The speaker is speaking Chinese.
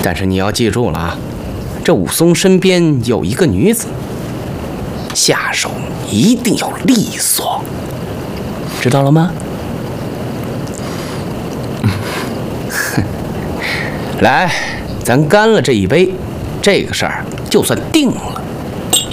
但是你要记住了啊，这武松身边有一个女子，下手一定要利索，知道了吗？来，咱干了这一杯，这个事儿就算定了。